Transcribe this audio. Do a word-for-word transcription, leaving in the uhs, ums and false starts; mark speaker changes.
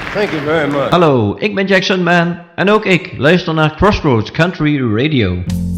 Speaker 1: Thank you very much.
Speaker 2: Hallo, ik ben Jackson Man en ook ik luister naar Crossroads Country Radio.